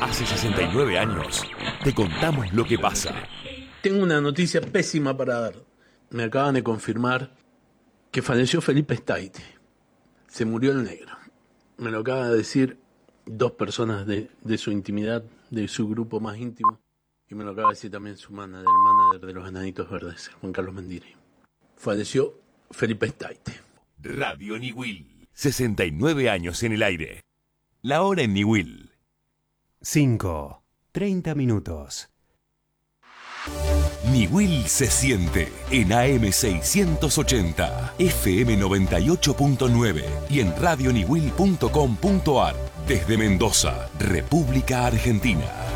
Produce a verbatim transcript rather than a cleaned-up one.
Hace sesenta y nueve años, te contamos lo que pasa. Tengo una noticia pésima para dar. Me acaban de confirmar que falleció Felipe Staite. Se murió el negro. Me lo acaba de decir dos personas de, de su intimidad, de su grupo más íntimo. Y me lo acaba de decir también su manager, el manager de los Enanitos Verdes, Juan Carlos Mendiri. Falleció Felipe Staite. Radio Niwil. sesenta y nueve años en el aire. La hora en Niwil. cinco. treinta minutos. Niwil se siente en A M seiscientos ochenta, F M noventa y ocho punto nueve y en radio niwil punto com punto ar desde Mendoza, República Argentina.